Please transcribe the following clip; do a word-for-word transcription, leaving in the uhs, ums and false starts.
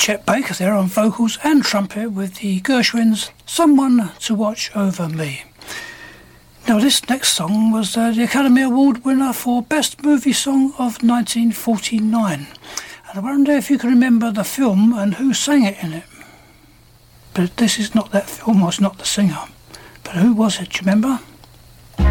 Chet Baker there on vocals and trumpet with the Gershwins' Someone to Watch Over Me. Now this next song was uh, the Academy Award winner for Best Movie Song of nineteen forty-nine. And I wonder if you can remember the film and who sang it in it. But this is not that film, or it's not the singer. But who was it, do you remember?